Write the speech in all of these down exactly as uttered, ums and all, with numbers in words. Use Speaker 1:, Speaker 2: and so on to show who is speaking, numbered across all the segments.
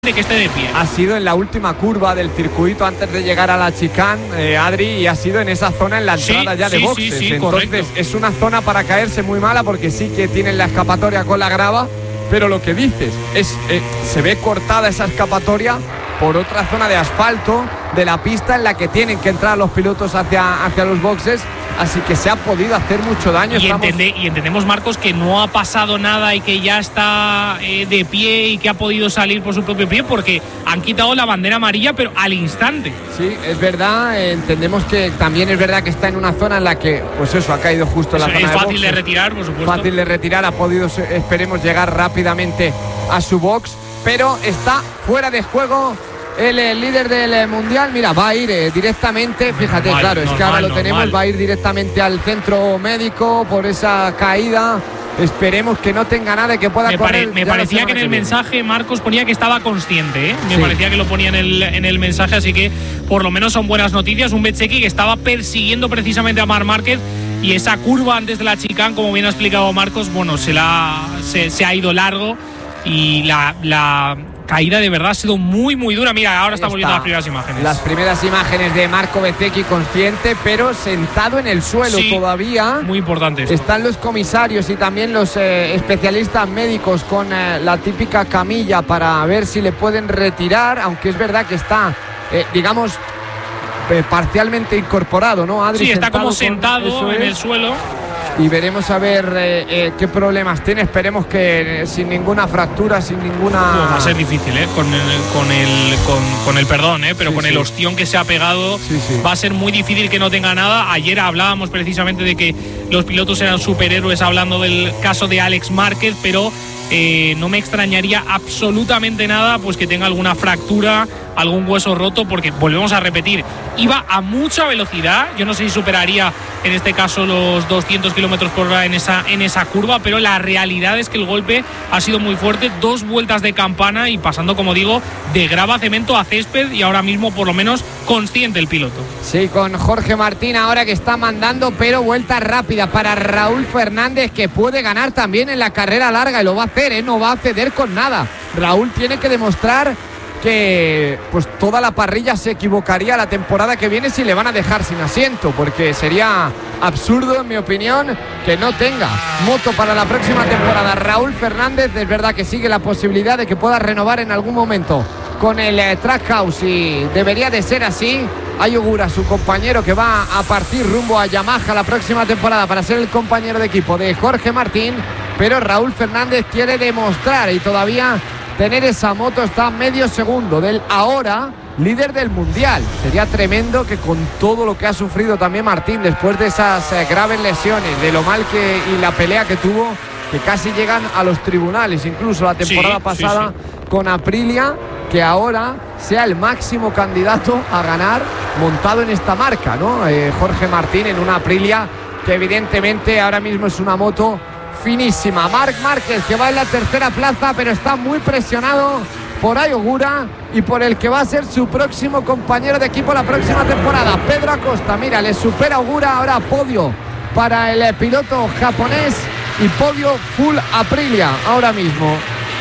Speaker 1: de que esté de pie.
Speaker 2: Ha sido en la última curva del circuito antes de llegar a la chicane, eh, Adri, y ha sido en esa zona en la entrada
Speaker 1: sí,
Speaker 2: ya de
Speaker 1: sí,
Speaker 2: boxes.
Speaker 1: Sí, sí,
Speaker 2: Entonces
Speaker 1: correcto.
Speaker 2: es una zona para caerse muy mala porque sí que tienen la escapatoria con la grava, pero lo que dices es eh, se ve cortada esa escapatoria por otra zona de asfalto de la pista en la que tienen que entrar los pilotos hacia, hacia los boxes, así que se ha podido hacer mucho daño.
Speaker 1: Y,
Speaker 2: Estamos...
Speaker 1: entende, y entendemos, Marcos, que no ha pasado nada y que ya está eh, de pie y que ha podido salir por su propio pie porque han quitado la bandera amarilla, pero al instante.
Speaker 2: Sí, es verdad, eh, entendemos que también es verdad que está en una zona en la que, pues eso, ha caído justo en la
Speaker 1: Eso
Speaker 2: zona
Speaker 1: es
Speaker 2: de
Speaker 1: fácil
Speaker 2: boxes.
Speaker 1: de retirar, por supuesto.
Speaker 2: Fácil de retirar, ha podido, esperemos, llegar rápidamente a su box, pero está fuera de juego el, el líder del mundial. Mira, va a ir eh, directamente, fíjate,
Speaker 1: normal,
Speaker 2: claro, es
Speaker 1: normal,
Speaker 2: que ahora lo
Speaker 1: normal.
Speaker 2: tenemos, va a ir directamente al centro médico por esa caída. Esperemos que no tenga nada y que pueda
Speaker 1: Me,
Speaker 2: correr.
Speaker 1: pare, me parecía que en el
Speaker 2: viene.
Speaker 1: mensaje Marcos ponía que estaba consciente, ¿eh? Me
Speaker 2: Sí.
Speaker 1: parecía que lo ponía en el, en el mensaje, así que por lo menos son buenas noticias. Un Bezzecchi que estaba persiguiendo precisamente a Marc Márquez y esa curva antes de la chicane, como bien ha explicado Marcos, bueno, se, la, se, se ha ido largo y la, la caída de verdad ha sido muy, muy dura. Mira, ahora estamos viendo las primeras imágenes.
Speaker 2: Las primeras imágenes de Marco Bezzecchi consciente, pero sentado en el suelo
Speaker 1: Sí,
Speaker 2: todavía.
Speaker 1: Muy importante esto.
Speaker 2: Están los comisarios y también los eh, especialistas médicos con eh, la típica camilla para ver si le pueden retirar, aunque es verdad que está, eh, digamos, eh, parcialmente incorporado, ¿no, Adri?
Speaker 1: Sí, está como
Speaker 2: con-
Speaker 1: sentado
Speaker 2: eso
Speaker 1: en
Speaker 2: es.
Speaker 1: el suelo.
Speaker 2: Y veremos a ver eh, eh, qué problemas tiene. Esperemos que eh, sin ninguna fractura, sin ninguna...
Speaker 1: Bueno, va a ser difícil, ¿eh? Con el, con el, con, con el perdón, ¿eh? Pero
Speaker 2: Sí,
Speaker 1: con el
Speaker 2: sí.
Speaker 1: ostión que se ha pegado,
Speaker 2: Sí, sí.
Speaker 1: va a ser muy difícil que no tenga nada. Ayer hablábamos precisamente de que los pilotos eran superhéroes hablando del caso de Alex Márquez, pero eh, no me extrañaría absolutamente nada pues que tenga alguna fractura, algún hueso roto, porque volvemos a repetir, iba a mucha velocidad. Yo no sé si superaría en este caso los doscientos kilómetros por hora en esa, en esa curva, pero la realidad es que el golpe ha sido muy fuerte. Dos vueltas de campana y pasando, como digo, de grava, cemento a césped, y ahora mismo por lo menos consciente el piloto.
Speaker 2: Sí, con Jorge Martín ahora que está mandando, pero vuelta rápida para Raúl Fernández, que puede ganar también en la carrera larga y lo va a hacer, ¿eh? No va a ceder con nada. Raúl tiene que demostrar que pues toda la parrilla se equivocaría la temporada que viene si le van a dejar sin asiento, porque sería absurdo, en mi opinión, que no tenga moto para la próxima temporada. Raúl Fernández, es verdad que sigue la posibilidad de que pueda renovar en algún momento con el eh, Trackhouse, y debería de ser así. Hay Ogura, su compañero, que va a partir rumbo a Yamaha la próxima temporada para ser el compañero de equipo de Jorge Martín, pero Raúl Fernández quiere demostrar y todavía tener esa moto. Está a medio segundo del ahora líder del mundial. Sería tremendo que con todo lo que ha sufrido también Martín después de esas eh, graves lesiones, de lo mal que y la pelea que tuvo, que casi llegan a los tribunales, incluso la temporada
Speaker 1: Sí,
Speaker 2: pasada
Speaker 1: sí, sí.
Speaker 2: con Aprilia, que ahora sea el máximo candidato a ganar montado en esta marca, ¿no? Eh, Jorge Martín en una Aprilia que evidentemente ahora mismo es una moto finísima. Marc Márquez, que va en la tercera plaza, pero está muy presionado por Ayogura y por el que va a ser su próximo compañero de equipo la próxima temporada, Pedro Acosta. Mira, le supera Ogura, ahora podio para el piloto japonés y podio full Aprilia ahora mismo.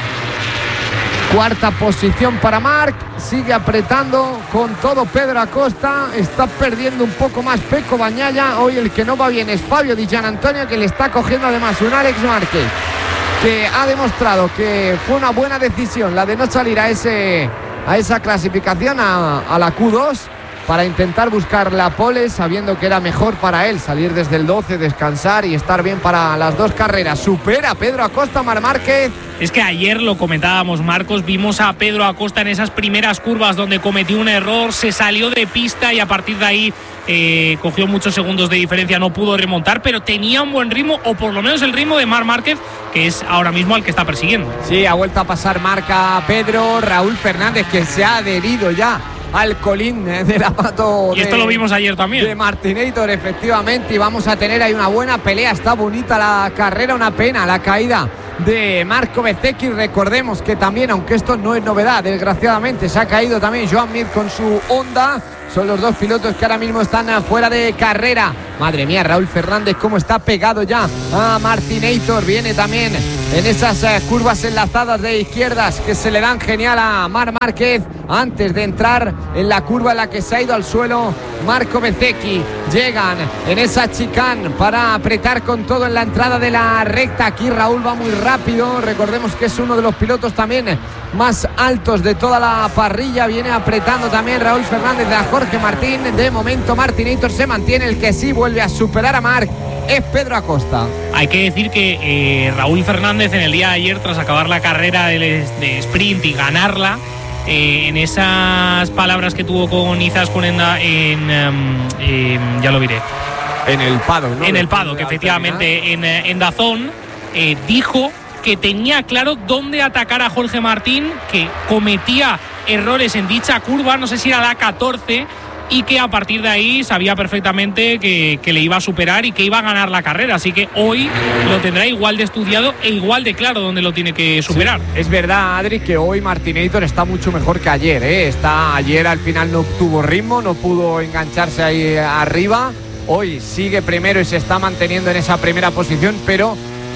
Speaker 2: Cuarta posición para Marc, sigue apretando con todo Pedro Acosta, está perdiendo un poco más Pecco Bagnaia. Hoy el que no va bien es Fabio Di Gianantonio, que le está cogiendo además un Alex Márquez, que ha demostrado que fue una buena decisión la de no salir a, ese, a esa clasificación, a, a la Q dos, para intentar buscar la pole, sabiendo que era mejor para él salir desde el doce, descansar y estar bien para las dos carreras. Supera a Pedro Acosta, Marc Márquez.
Speaker 1: Es que ayer lo comentábamos, Marcos, vimos a Pedro Acosta en esas primeras curvas donde cometió un error, se salió de pista y a partir de ahí eh, cogió muchos segundos de diferencia, no pudo remontar, pero tenía un buen ritmo, o por lo menos el ritmo de Marc Márquez, que es ahora mismo al que está persiguiendo.
Speaker 2: Sí, ha vuelto a pasar marca a Pedro. Raúl Fernández, que se ha adherido ya al colín de la moto.
Speaker 1: Y esto
Speaker 2: de,
Speaker 1: lo vimos ayer también.
Speaker 2: De Martinator, efectivamente, y vamos a tener ahí una buena pelea. Está bonita la carrera, una pena la caída de Marco Bezzecchi. Recordemos que también, aunque esto no es novedad, desgraciadamente se ha caído también Joan Mir con su Honda, son los dos pilotos que ahora mismo están fuera de carrera. Madre mía, Raúl Fernández cómo está pegado ya a Martinator. Viene también en esas eh, curvas enlazadas de izquierdas que se le dan genial a Marc Márquez antes de entrar en la curva en la que se ha ido al suelo Marco Bezzecchi. Llegan en esa chicane para apretar con todo en la entrada de la recta. Aquí Raúl va muy rápido, recordemos que es uno de los pilotos también más altos de toda la parrilla. Viene apretando también Raúl Fernández a Jorge Martín. De momento Martinator se mantiene, el que sí vuelve a superar a Marc es Pedro Acosta.
Speaker 1: Hay que decir que eh, Raúl Fernández en el día de ayer, tras acabar la carrera de, de sprint y ganarla, eh, en esas palabras que tuvo con Izaskun en, en um, eh, ya lo diré,
Speaker 2: en el paddock, ¿no?
Speaker 1: En el paddock, que efectivamente en, en Dazón, eh, dijo que tenía claro dónde atacar a Jorge Martín, que cometía errores en dicha curva, no sé si era la catorce, y que a partir de ahí sabía perfectamente que, que le iba a superar y que iba a ganar la carrera. Así que hoy lo tendrá igual de estudiado e igual de claro dónde lo tiene que superar.
Speaker 2: Sí, es verdad, Adri, que hoy Martinator está mucho mejor que ayer, ¿eh? Está, ayer al final no tuvo ritmo, no pudo engancharse ahí arriba. Hoy sigue primero y se está manteniendo en esa primera posición, pero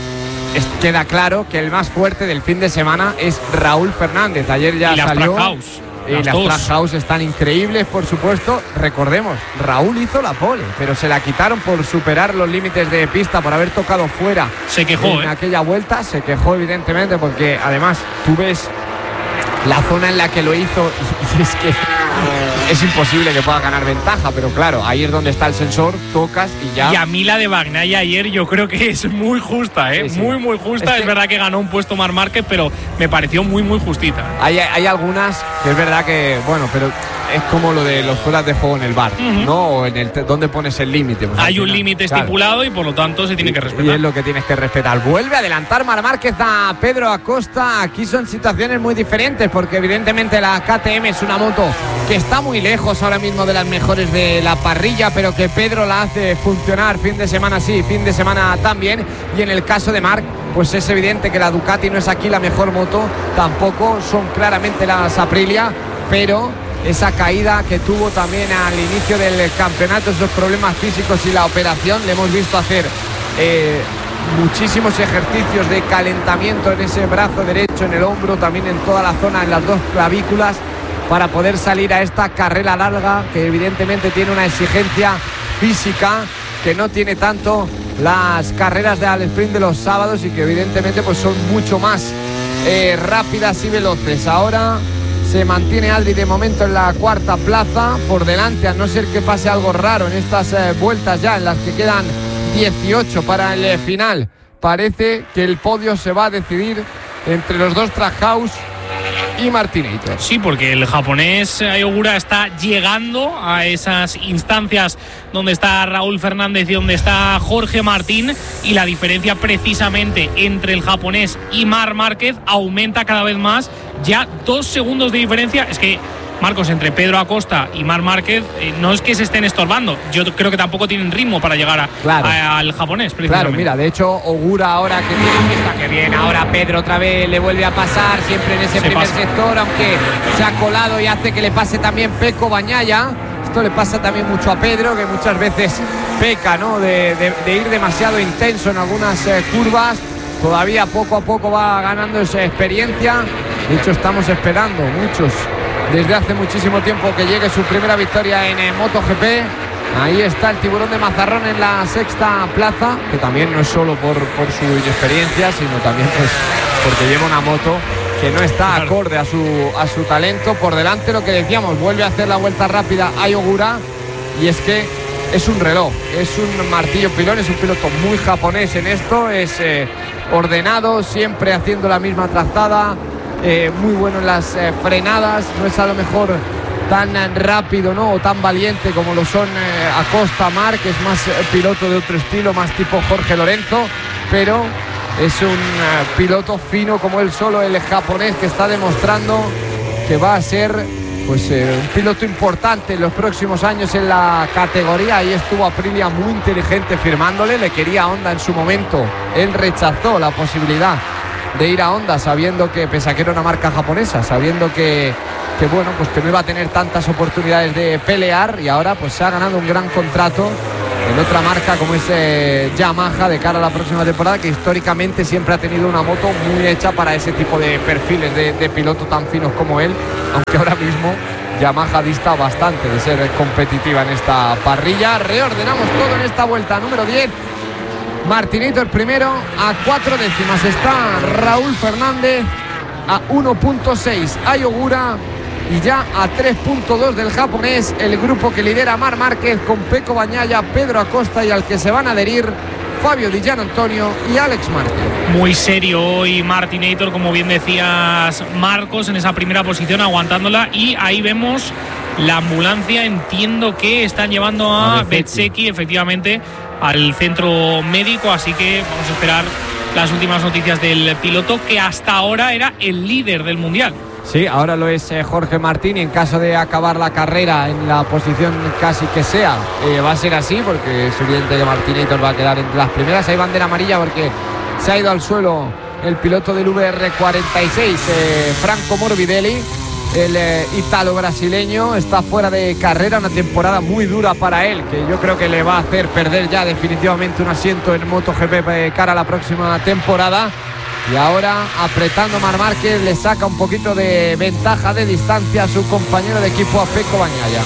Speaker 2: es, queda claro que el más fuerte del fin de semana es Raúl Fernández. Ayer ya
Speaker 1: y las
Speaker 2: salió.
Speaker 1: Trackhouse.
Speaker 2: Y las Trackhouse están increíbles, por supuesto. Recordemos, Raúl hizo la pole, pero se la quitaron por superar los límites de pista, por haber tocado fuera.
Speaker 1: Se quejó,
Speaker 2: en
Speaker 1: ¿eh?
Speaker 2: aquella vuelta, se quejó evidentemente, porque además tú ves la zona en la que lo hizo y es que es imposible que pueda ganar ventaja, pero claro, ahí es donde está el sensor, tocas y ya.
Speaker 1: Y a mí la de Bagnaia ayer yo creo que es muy justa, ¿eh? Sí, sí. Muy, muy justa. Es, que es verdad que ganó un puesto Marc Márquez, pero me pareció muy, muy justita.
Speaker 2: Hay, hay algunas que es verdad que, bueno, pero es como lo de los fueras de juego en el bar, uh-huh. ¿no? O en el ¿dónde pones el límite? Pues
Speaker 1: hay un límite claro. estipulado y por lo tanto se tiene
Speaker 2: y,
Speaker 1: que respetar.
Speaker 2: Y es lo que tienes que respetar. Vuelve a adelantar Marc Márquez a Pedro Acosta. Aquí son situaciones muy diferentes porque evidentemente la K T M es una moto que está muy lejos ahora mismo de las mejores de la parrilla, pero que Pedro la hace funcionar fin de semana sí, fin de semana también. Y en el caso de Marc, pues es evidente que la Ducati no es aquí la mejor moto, tampoco son claramente las Aprilia, pero esa caída que tuvo también al inicio del campeonato, esos problemas físicos y la operación, le hemos visto hacer eh, muchísimos ejercicios de calentamiento en ese brazo derecho, en el hombro, también en toda la zona, en las dos clavículas, para poder salir a esta carrera larga que evidentemente tiene una exigencia física que no tiene tanto las carreras de al sprint de los sábados y que evidentemente pues son mucho más eh, rápidas y veloces. Ahora se mantiene Adri de momento en la cuarta plaza, por delante, a no ser que pase algo raro en estas eh, vueltas ya en las que quedan dieciocho para el eh, final. Parece que el podio se va a decidir entre los dos Trackhouse y Martinator.
Speaker 1: Sí, porque el japonés Ayogura está llegando a esas instancias donde está Raúl Fernández y donde está Jorge Martín, y la diferencia precisamente entre el japonés y Marc Márquez aumenta cada vez más. Ya dos segundos de diferencia. Es que, Marcos, entre Pedro Acosta y Marc Márquez eh, no es que se estén estorbando, yo creo que tampoco tienen ritmo para llegar a,
Speaker 2: claro.
Speaker 1: a, al japonés.
Speaker 2: Claro, mira, de hecho Ogura ahora que tiene pista que bien, ahora Pedro otra vez le vuelve a pasar, siempre en ese se primer pasa. sector, aunque se ha colado y hace que le pase también Pecco Bagnaia. Esto le pasa también mucho a Pedro, que muchas veces peca, ¿no? de, de, de ir demasiado intenso en algunas eh, curvas. Todavía poco a poco va ganando esa experiencia. De hecho estamos esperando muchos desde hace muchísimo tiempo que llegue su primera victoria en eh, MotoGP. Ahí está el tiburón de Mazarrón en la sexta plaza, que también no es solo por, por su inexperiencia, sino también pues porque lleva una moto que no está acorde a su, a su talento. Por delante, lo que decíamos, vuelve a hacer la vuelta rápida a Ogura, y es que es un reloj, es un martillo pilón, es un piloto muy japonés en esto, es eh, ordenado, siempre haciendo la misma trazada, eh, muy bueno en las eh, frenadas, no es a lo mejor tan eh, rápido, ¿no? O tan valiente como lo son eh, Acosta, Marc, es más eh, piloto de otro estilo, más tipo Jorge Lorenzo, pero es un uh, piloto fino como él solo, el japonés, que está demostrando que va a ser pues eh, un piloto importante en los próximos años en la categoría. Ahí estuvo Aprilia muy inteligente firmándole, le quería Honda en su momento, él rechazó la posibilidad de ir a Honda sabiendo que, pese a que era una marca japonesa, sabiendo que que bueno, pues que no iba a tener tantas oportunidades de pelear, y ahora pues se ha ganado un gran contrato en otra marca como es eh, Yamaha, de cara a la próxima temporada, que históricamente siempre ha tenido una moto muy hecha para ese tipo de perfiles de, de piloto tan finos como él, aunque ahora mismo Yamaha dista bastante de ser competitiva en esta parrilla. Reordenamos todo en esta vuelta número diez. Martinator primero, a cuatro décimas está Raúl Fernández, a uno punto seis Ai Ogura, y ya a tres punto dos del japonés el grupo que lidera Marc Márquez, con Pecco Bagnaia, Pedro Acosta, y al que se van a adherir Fabio Di Giannantonio y Alex Márquez.
Speaker 1: Muy serio hoy Martinator, como bien decías, Marcos, en esa primera posición aguantándola, y ahí vemos la ambulancia, entiendo que están llevando a Bezzecchi, efectivamente, al centro médico, así que vamos a esperar las últimas noticias del piloto, que hasta ahora era el líder del mundial.
Speaker 2: Sí, ahora lo es eh, Jorge Martín, y en caso de acabar la carrera en la posición casi que sea, eh, va a ser así, porque es evidente que Martinator va a quedar entre las primeras. Hay bandera amarilla porque se ha ido al suelo el piloto del V R cuarenta y seis, eh, Franco Morbidelli, el eh, italo-brasileño. Está fuera de carrera, una temporada muy dura para él, que yo creo que le va a hacer perder ya definitivamente un asiento en MotoGP de cara a la próxima temporada. Y ahora, apretando Marc Márquez, le saca un poquito de ventaja de distancia a su compañero de equipo, a Pecco Bagnaia.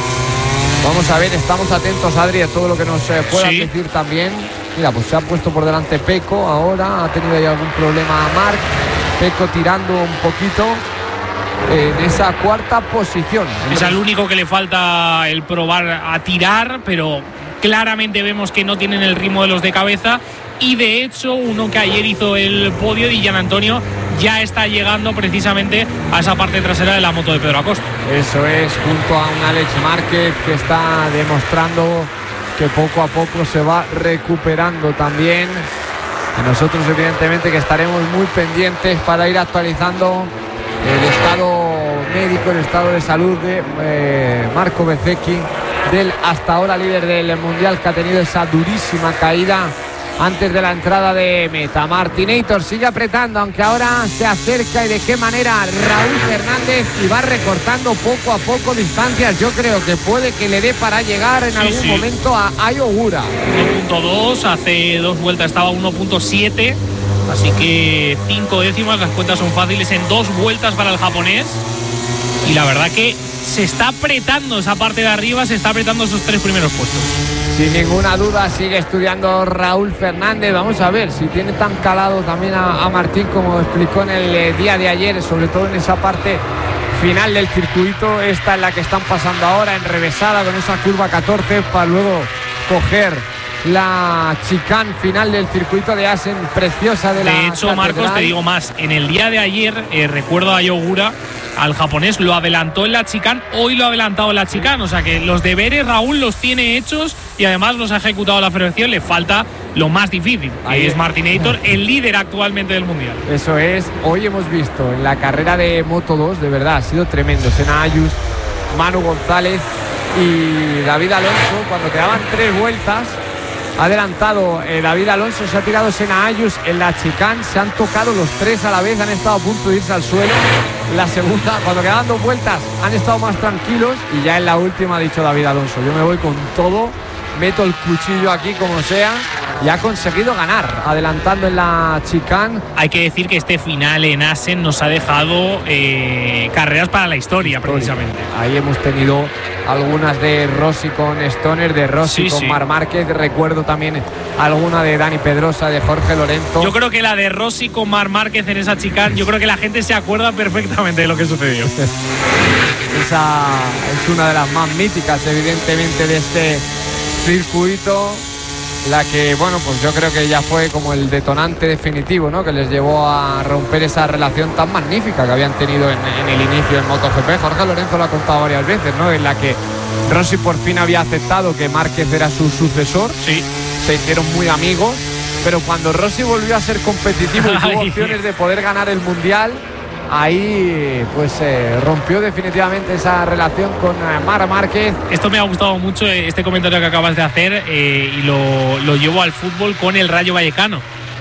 Speaker 2: Vamos a ver, estamos atentos, Adri, a todo lo que nos eh, puedan sí. decir también. Mira, pues se ha puesto por delante Pecco ahora, ha tenido ahí algún problema Marc. Pecco tirando un poquito en esa cuarta posición.
Speaker 1: Es al único que le falta el probar a tirar, pero claramente vemos que no tienen el ritmo de los de cabeza. Y de hecho, uno que ayer hizo el podio, Di Giannantonio, ya está llegando precisamente a esa parte trasera de la moto de Pedro Acosta.
Speaker 2: Eso es, junto a un Alex Márquez que está demostrando que poco a poco se va recuperando también. Y nosotros evidentemente que estaremos muy pendientes para ir actualizando el estado médico, el estado de salud de eh, Marco Bezzecchi, del hasta ahora líder del mundial, que ha tenido esa durísima caída antes de la entrada de meta. Martinator sigue apretando, aunque ahora se acerca, y de qué manera, Raúl Fernández, y va recortando poco a poco distancias. Yo creo que puede que le dé para llegar en sí, algún sí. momento a Ai Ogura.
Speaker 1: uno punto dos, hace dos vueltas estaba uno punto siete, así que cinco décimas, las cuentas son fáciles en dos vueltas para el japonés. Y la verdad que se está apretando esa parte de arriba, se está apretando esos tres primeros puestos.
Speaker 2: Sin ninguna duda sigue estudiando Raúl Fernández. Vamos a ver si tiene tan calado también a, a Martín, como explicó en el eh, día de ayer, sobre todo en esa parte final del circuito, esta en la que están pasando ahora, enrevesada con esa curva catorce, para luego coger la chicane final del circuito de Assen, preciosa de la
Speaker 1: De hecho, catedral. Marcos, te digo más, en el día de ayer eh, recuerdo a Ai Ogura, al japonés, lo adelantó en la chicane, hoy lo ha adelantado en la chicane, o sea que los deberes Raúl los tiene hechos y además los ha ejecutado a la perfección. Le falta lo más difícil, que Ahí es Martinator, el líder actualmente del mundial.
Speaker 2: Eso es, hoy hemos visto en la carrera de Moto dos, de verdad, ha sido tremendo. Senna Ayus, Manu González y David Alonso, cuando quedaban tres vueltas, ha adelantado eh, David Alonso, se ha tirado Senna Ayus en la chicane, se han tocado los tres a la vez, han estado a punto de irse al suelo. La segunda, cuando quedaban dos vueltas, han estado más tranquilos, y ya en la última ha dicho David Alonso: yo me voy con todo, meto el cuchillo aquí como sea, y ha conseguido ganar, adelantando en la chicane.
Speaker 1: Hay que decir que este final en Assen nos ha dejado eh, carreras para la historia, historia, precisamente.
Speaker 2: Ahí hemos tenido algunas de Rossi con Stoner, de Rossi sí, con sí. Marc Márquez. Recuerdo también alguna de Dani Pedrosa, de Jorge Lorenzo.
Speaker 1: Yo creo que la de Rossi con Marc Márquez en esa chicane, yo creo que la gente se acuerda perfectamente de lo que sucedió.
Speaker 2: Esa es una de las más míticas, evidentemente, de este circuito, la que, bueno, pues yo creo que ya fue como el detonante definitivo, ¿no?, que les llevó a romper esa relación tan magnífica que habían tenido en, en el inicio en MotoGP. Jorge Lorenzo lo ha contado varias veces, ¿no?, en la que Rossi por fin había aceptado que Márquez era su sucesor.
Speaker 1: Sí.
Speaker 2: Se hicieron muy amigos, pero cuando Rossi volvió a ser competitivo y tuvo opciones de poder ganar el mundial, ahí pues eh, rompió definitivamente esa relación con eh, Marc Márquez.
Speaker 1: Esto me ha gustado mucho, este comentario que acabas de hacer, eh, y lo, lo llevo al fútbol con el Rayo Vallecano.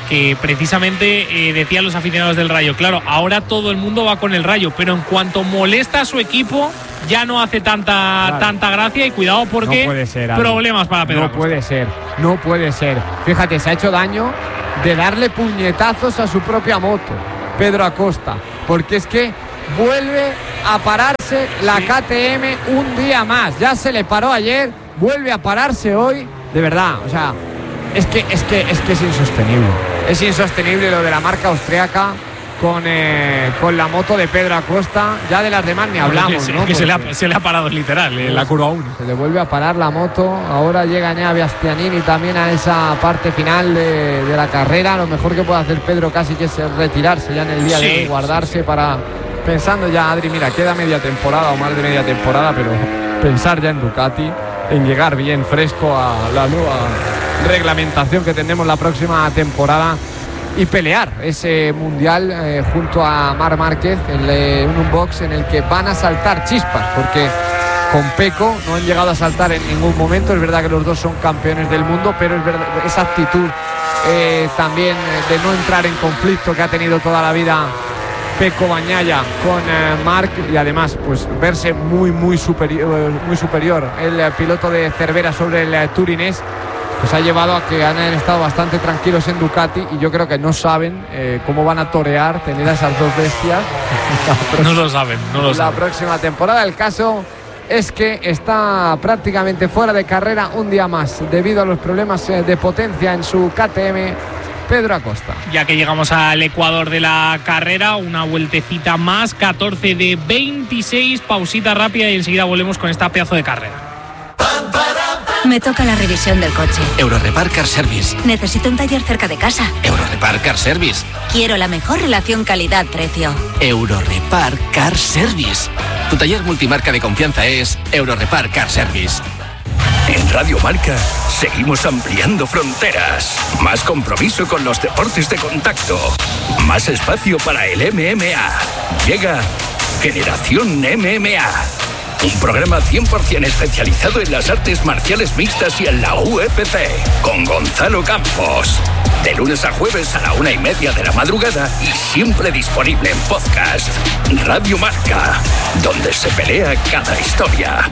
Speaker 1: que precisamente eh, decían los aficionados del Rayo, claro, ahora todo el mundo va con el Rayo, pero en cuanto molesta a su equipo ya no hace tanta, claro. tanta gracia, y cuidado porque
Speaker 2: no puede ser,
Speaker 1: problemas para Pedro
Speaker 2: No
Speaker 1: Acosta.
Speaker 2: puede ser, no puede ser. Fíjate, se ha hecho daño de darle puñetazos a su propia moto, Pedro Acosta, porque es que vuelve a pararse la sí. K T M un día más. Ya se le paró ayer, vuelve a pararse hoy. De verdad, o sea, es que es que es que es insostenible. Es insostenible lo de la marca austriaca con, eh, con la moto de Pedro Acosta. Ya de las demás ni hablamos,
Speaker 1: es,
Speaker 2: ¿no?
Speaker 1: Es que se le, ha, se le ha parado literal en la curva uno.
Speaker 2: Se le vuelve a parar la moto. Ahora llega Enea Bastianini también a esa parte final de, de la carrera. Lo mejor que puede hacer Pedro casi que es retirarse ya en el día sí, de hoy, guardarse sí. para... Pensando ya, Adri, mira, queda media temporada o más de media temporada, pero pensar ya en Ducati, en llegar bien fresco a la nueva reglamentación que tendremos la próxima temporada y pelear ese mundial eh, junto a Marc Márquez en, en un box en el que van a saltar chispas, porque con Pecco no han llegado a saltar en ningún momento. Es verdad que los dos son campeones del mundo, pero es verdad, esa actitud eh, también de no entrar en conflicto que ha tenido toda la vida Pecco Bagnaia con eh, Marc, y además pues verse muy muy superior muy superior el eh, piloto de Cervera sobre el eh, turinés, pues ha llevado a que han estado bastante tranquilos en Ducati, y yo creo que no saben eh, cómo van a torear tener a esas dos bestias
Speaker 1: no lo saben no lo
Speaker 2: la
Speaker 1: saben.
Speaker 2: próxima temporada. El caso es que está prácticamente fuera de carrera un día más debido a los problemas eh, de potencia en su K T M Pedro Acosta.
Speaker 1: Ya que llegamos al ecuador de la carrera, una vueltecita más, catorce de veintiséis, pausita rápida y enseguida volvemos con esta pedazo de carrera.
Speaker 3: Me toca la revisión del coche.
Speaker 4: Eurorepar Car Service.
Speaker 3: Necesito un taller cerca de casa.
Speaker 4: Eurorepar Car Service.
Speaker 3: Quiero la mejor relación calidad-precio.
Speaker 4: Eurorepar Car Service. Tu taller multimarca de confianza es Eurorepar Car Service.
Speaker 5: En Radio Marca seguimos ampliando fronteras. Más compromiso con los deportes de contacto. Más espacio para el M M A. Llega Generación M M A. Un programa cien por ciento especializado en las artes marciales mixtas y en la U F C. Con Gonzalo Campos. De lunes a jueves a la una y media de la madrugada y siempre disponible en podcast. Radio Marca. Donde se pelea cada historia.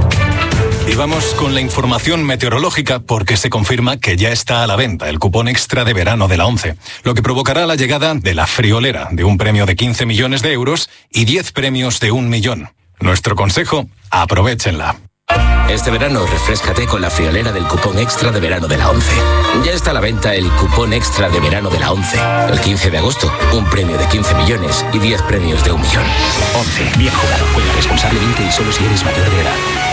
Speaker 6: Y vamos con la información meteorológica, porque se confirma que ya está a la venta el cupón extra de verano de la ONCE, lo que provocará la llegada de la friolera, de un premio de quince millones de euros y diez premios de un millón. Nuestro consejo, aprovéchenla.
Speaker 7: Este verano refréscate con la friolera del cupón extra de verano de la ONCE. Ya está a la venta el cupón extra de verano de la ONCE. El quince de agosto, un premio de quince millones y diez premios de un millón. ONCE, bien jugado, juega responsablemente y solo si eres mayor de edad.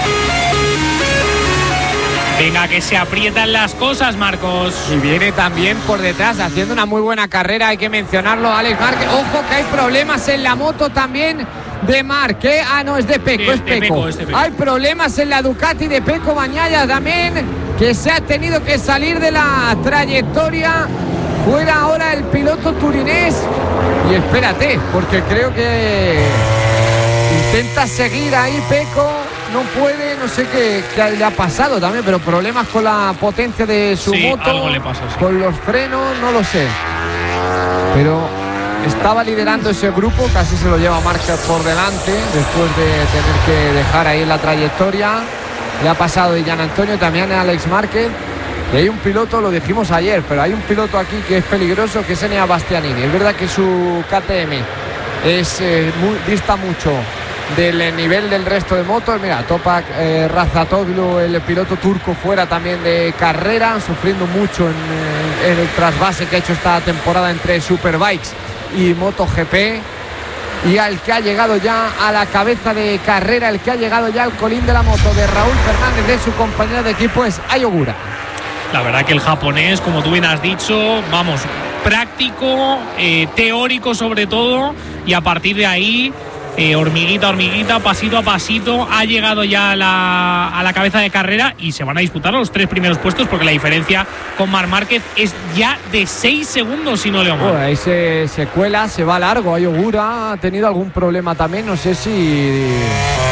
Speaker 1: Venga, que se aprietan las cosas, Marcos.
Speaker 2: Y viene también por detrás haciendo una muy buena carrera, hay que mencionarlo, Alex Márquez. Ojo que hay problemas en la moto también de Marc, ¿eh? Ah, no, es de Pecco, es, es Pecco. Pecco, es de Pecco. Hay problemas en la Ducati de Pecco Bagnaia también, que se ha tenido que salir de la trayectoria. Fuera ahora el piloto turinés. Y espérate, porque creo que intenta seguir ahí Pecco. No puede, no sé qué, qué le ha pasado también, pero problemas con la potencia de su
Speaker 1: sí,
Speaker 2: moto,
Speaker 1: algo le pasa, sí.
Speaker 2: Con los frenos, no lo sé. Pero estaba liderando ese grupo, casi se lo lleva Marca por delante, después de tener que dejar ahí la trayectoria. Le ha pasado Gian Antonio, también a Alex Márquez. Y hay un piloto, lo dijimos ayer, pero hay un piloto aquí que es peligroso, que es Enea Bastianini. Es verdad que su K T M es, eh, muy, dista mucho del nivel del resto de motos. Mira, Topak eh, Razatoglu, el piloto turco, fuera también de carrera, sufriendo mucho en, en el trasvase que ha hecho esta temporada entre Superbikes y MotoGP. Y al que ha llegado ya a la cabeza de carrera, el que ha llegado ya al colín de la moto de Raúl Fernández, de su compañero de equipo, es Ai Ogura.
Speaker 1: La verdad que el japonés, como tú bien has dicho, vamos, práctico, eh, teórico sobre todo, y a partir de ahí Eh, hormiguita, hormiguita, pasito a pasito, ha llegado ya a la, a la cabeza de carrera y se van a disputar los tres primeros puestos, porque la diferencia con Marc Márquez es ya de seis segundos, si no leo mal.
Speaker 2: Bueno, ahí se, se cuela, se va largo. Ai Ogura ha tenido algún problema también, no sé si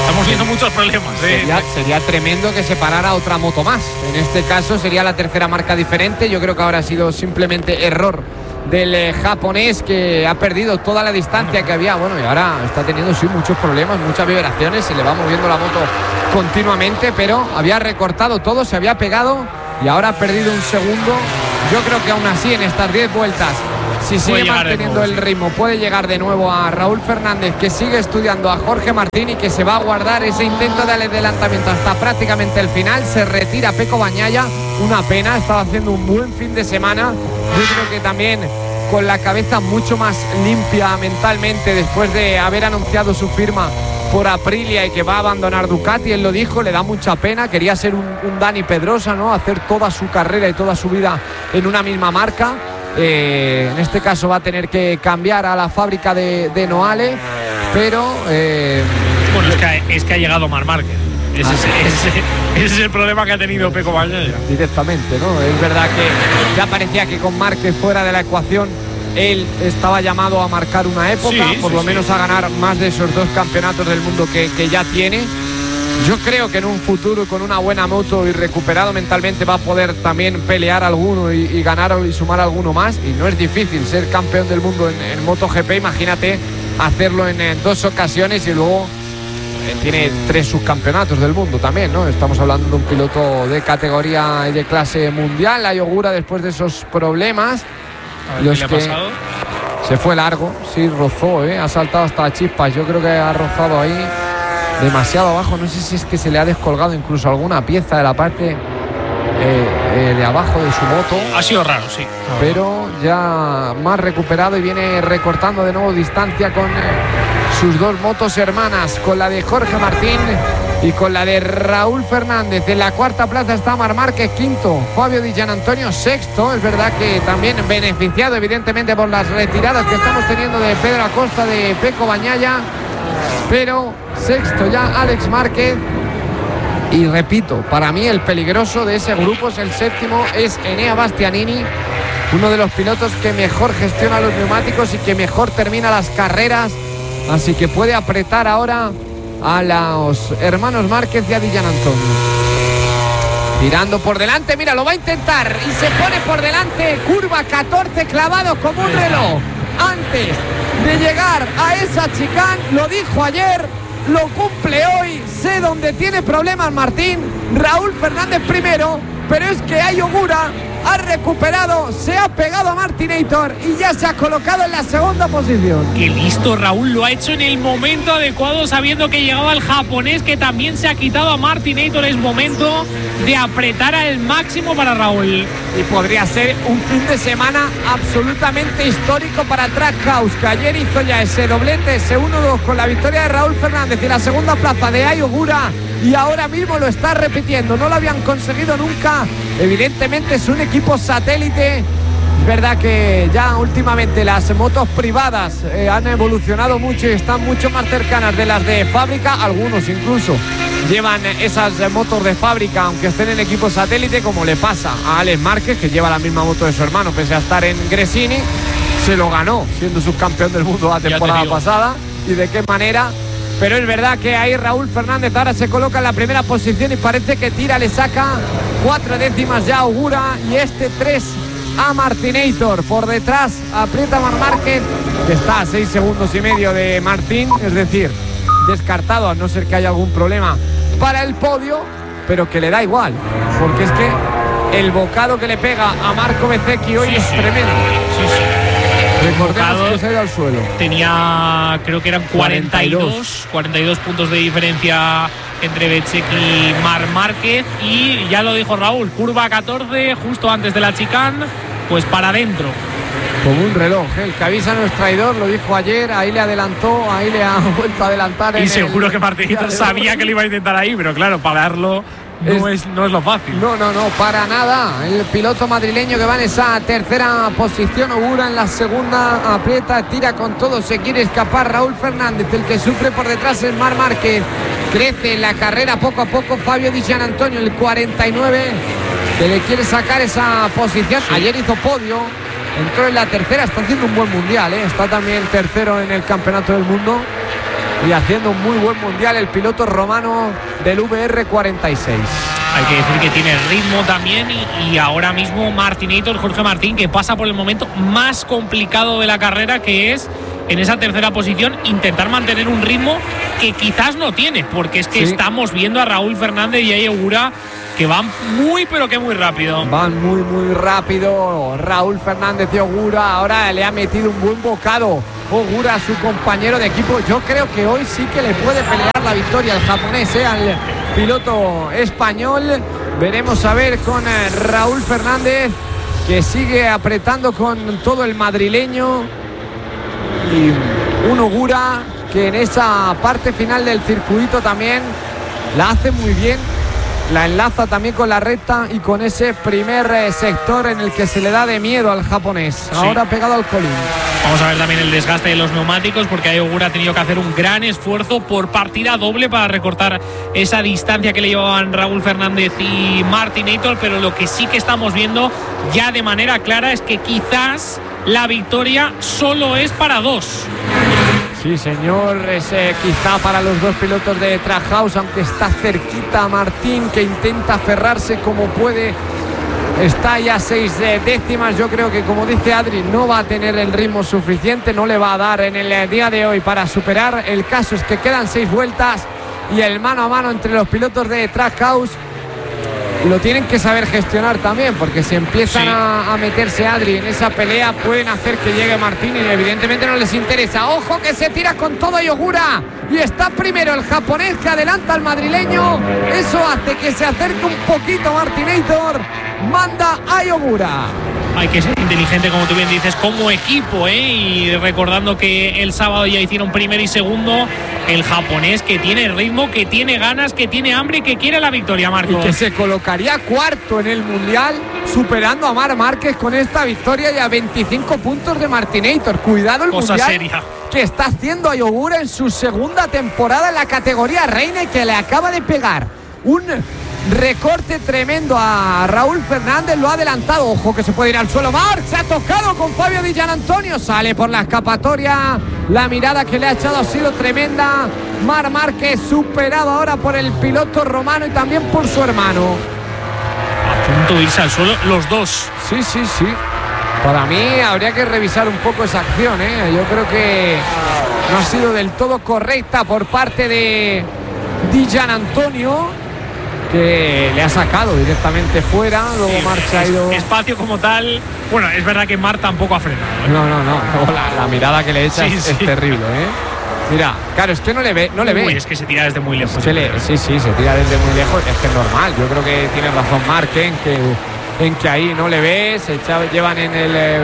Speaker 1: Estamos viendo muchos problemas. ¿eh?
Speaker 2: Sería, sería tremendo que se parara otra moto más. En este caso sería la tercera marca diferente. Yo creo que ahora ha sido simplemente error del eh, japonés, que ha perdido toda la distancia que había. Bueno, y ahora está teniendo sí muchos problemas, muchas vibraciones, se le va moviendo la moto continuamente, pero había recortado todo, se había pegado y ahora ha perdido un segundo. Yo creo que aún así en estas diez vueltas, si sigue manteniendo nuevo, el ritmo, sí, puede llegar de nuevo a Raúl Fernández, que sigue estudiando a Jorge Martín y que se va a guardar ese intento de adelantamiento hasta prácticamente el final. Se retira Pecco Bagnaia, una pena, estaba haciendo un buen fin de semana. Yo creo que también con la cabeza mucho más limpia mentalmente después de haber anunciado su firma por Aprilia y que va a abandonar Ducati. Él lo dijo, le da mucha pena, quería ser un, un Dani Pedrosa, ¿no? Hacer toda su carrera y toda su vida en una misma marca. Eh, en este caso va a tener que cambiar a la fábrica de, de Noale, pero eh,
Speaker 1: bueno, es que, es que ha llegado Marc Márquez. Ese, ah, es, ese, ese es el problema que ha tenido Pecco Bagnaia
Speaker 2: directamente, ¿no? Es verdad que ya parecía que con Márquez fuera de la ecuación él estaba llamado a marcar una época, sí, por sí, lo menos sí. a ganar más de esos dos campeonatos del mundo que, que ya tiene. Yo creo que en un futuro con una buena moto y recuperado mentalmente va a poder también pelear alguno y, y ganar y sumar alguno más. Y no es difícil ser campeón del mundo en, en MotoGP, imagínate hacerlo en, en dos ocasiones y luego eh, tiene tres subcampeonatos del mundo también, ¿no? Estamos hablando de un piloto de categoría y de clase mundial. La Yogura, después de esos problemas,
Speaker 1: a ver, los ¿qué le ha pasado?
Speaker 2: Se fue largo, sí, rozó, ¿eh? Ha saltado hasta chispas. Yo creo que ha rozado ahí demasiado abajo. No sé si es que se le ha descolgado incluso alguna pieza de la parte eh, eh, de abajo de su moto.
Speaker 1: Ha sido raro, sí.
Speaker 2: Pero ya más recuperado y viene recortando de nuevo distancia con eh, sus dos motos hermanas, con la de Jorge Martín y con la de Raúl Fernández. En la cuarta plaza está Marc Márquez, quinto Fabio Di Giannantonio, sexto. Es verdad que también beneficiado evidentemente por las retiradas que estamos teniendo de Pedro Acosta, de Pecco Bagnaia, pero sexto ya Alex Márquez. Y repito, para mí el peligroso de ese grupo es el séptimo, es Enea Bastianini, uno de los pilotos que mejor gestiona los neumáticos y que mejor termina las carreras, así que puede apretar ahora a los hermanos Márquez y a Di Giannantonio. Tirando por delante, mira, lo va a intentar y se pone por delante, curva catorce, clavado como un reloj. Antes de llegar a esa chicane, lo dijo ayer, lo cumple hoy. Sé dónde tiene problemas Martín, Raúl Fernández primero, pero es que hay Ogura, ha recuperado, se ha pegado a Martinator y ya se ha colocado en la segunda posición.
Speaker 1: Qué listo Raúl, lo ha hecho en el momento adecuado, sabiendo que llegaba el japonés, que también se ha quitado a Martinator. Es momento de apretar al máximo para Raúl.
Speaker 2: Y podría ser un fin de semana absolutamente histórico para Trackhouse, que ayer hizo ya ese doblete, ese uno dos con la victoria de Raúl Fernández y la segunda plaza de Ai Ogura, y ahora mismo lo está repitiendo. No lo habían conseguido nunca. Evidentemente es un equipo satélite. Es verdad que ya últimamente las motos privadas eh, han evolucionado mucho y están mucho más cercanas de las de fábrica. Algunos incluso llevan esas motos de fábrica aunque estén en equipo satélite, como le pasa a Alex Márquez, que lleva la misma moto de su hermano pese a estar en Gresini. Se lo ganó siendo subcampeón del mundo la temporada pasada. ¿Y de qué manera? Pero es verdad que ahí Raúl Fernández ahora se coloca en la primera posición y parece que tira, le saca cuatro décimas ya a Ogura y este tres a Martinator. Por detrás aprieta Marc Márquez, que está a seis segundos y medio de Martín, es decir, descartado a no ser que haya algún problema para el podio, pero que le da igual, porque es que el bocado que le pega a Marco Bezzecchi hoy sí, es sí. tremendo. Sí, sí. Recordemos que se ha ido al suelo.
Speaker 1: Tenía, creo que eran cuarenta y dos, cuarenta y dos puntos de diferencia entre Bezzecchi y Marc Márquez. Y ya lo dijo Raúl, curva catorce, justo antes de la chicane, pues para adentro.
Speaker 2: Como un reloj, ¿eh? El que avisa no es traidor, lo dijo ayer, ahí le adelantó, ahí le ha vuelto a adelantar.
Speaker 1: Y seguro el... que Martinator sabía que le iba a intentar ahí, pero claro, pararlo no es, es, no es lo fácil.
Speaker 2: No, no, no, para nada. El piloto madrileño que va en esa tercera posición, Ogura en la segunda, aprieta, tira con todo, se quiere escapar Raúl Fernández. El que sufre por detrás es Marc Márquez. Crece en la carrera poco a poco Fabio Di Giannantonio, el cuarenta y nueve, que le quiere sacar esa posición. Sí. Ayer hizo podio, entró en la tercera, está haciendo un buen mundial, ¿eh? Está también tercero en el campeonato del mundo. y haciendo un muy buen mundial el piloto romano del V R cuarenta y seis.
Speaker 1: Hay que decir que tiene ritmo también y, y ahora mismo Martinator, Jorge Martín, que pasa por el momento más complicado de la carrera, que es en esa tercera posición intentar mantener un ritmo que quizás no tiene, porque es que sí. Estamos viendo a Raúl Fernández y a Ogura que van muy pero que muy rápido.
Speaker 2: Van muy muy rápido. Raúl Fernández y Ogura ahora le ha metido un buen bocado Ogura a su compañero de equipo. Yo creo que hoy sí que le puede pelear la victoria al japonés, ¿eh? Al piloto español. Veremos a ver con eh, Raúl Fernández, que sigue apretando con todo el madrileño, y un Ogura que en esa parte final del circuito también la hace muy bien, la enlaza también con la recta y con ese primer eh, sector en el que se le da de miedo al japonés. Ahora sí. Pegado al colín.
Speaker 1: Vamos a ver también el desgaste de los neumáticos, porque Ogura ha tenido que hacer un gran esfuerzo por partida doble para recortar esa distancia que le llevaban Raúl Fernández y Martinator, pero lo que sí que estamos viendo ya de manera clara es que quizás la victoria solo es para dos.
Speaker 2: Sí, señor, es eh, quizá para los dos pilotos de Trackhouse, aunque está cerquita Martín, que intenta aferrarse como puede. Está ya seis eh, décimas. Yo creo que, como dice Adri, no va a tener el ritmo suficiente, no le va a dar en el eh, día de hoy para superar. El caso es que quedan seis vueltas y el mano a mano entre los pilotos de Trackhouse lo tienen que saber gestionar también, porque si empiezan sí. a, a meterse Adri en esa pelea, pueden hacer que llegue Martín y evidentemente no les interesa. Ojo que se tira con todo Ogura y está primero el japonés, que adelanta al madrileño. Eso hace que se acerque un poquito Martinator. Manda a Ogura.
Speaker 1: Hay que ser inteligente, como tú bien dices, como equipo, ¿eh? Y recordando que el sábado ya hicieron primero y segundo, el japonés que tiene ritmo, que tiene ganas, que tiene hambre y que quiere la victoria, Marcos.
Speaker 2: Y que se colocaría cuarto en el Mundial, superando a Marc Márquez con esta victoria y a veinticinco puntos de Martinator. Cuidado el
Speaker 1: Cosa
Speaker 2: Mundial
Speaker 1: seria.
Speaker 2: que está haciendo a Ogura en su segunda temporada en la categoría reina, y que le acaba de pegar un recorte tremendo a Raúl Fernández. Lo ha adelantado. Ojo que se puede ir al suelo. Marc se ha tocado con Fabio Di Gianantonio. Sale por la escapatoria. La mirada que le ha echado ha sido tremenda. Marc Márquez superado ahora por el piloto romano y también por su hermano.
Speaker 1: A punto de irse al suelo los dos.
Speaker 2: Sí, sí, sí. Para mí habría que revisar un poco esa acción, ¿eh? Yo creo que no ha sido del todo correcta por parte de Di Gianantonio, que le ha sacado directamente fuera. Luego sí, Marc ha ido
Speaker 1: espacio como tal. Bueno, es verdad que Marc tampoco ha frenado, ¿eh?
Speaker 2: No, no, no. La, la mirada que le echa sí, es, sí. es terrible, ¿eh? Mira, claro, es que no le ve, no le ve.
Speaker 1: Uy, es que se tira desde muy lejos.
Speaker 2: Se le, sí, sí, se tira desde muy lejos. Es que es normal. Yo creo que tiene razón Marc, ¿eh? en que en que ahí no le ve. Se echa, llevan en el eh,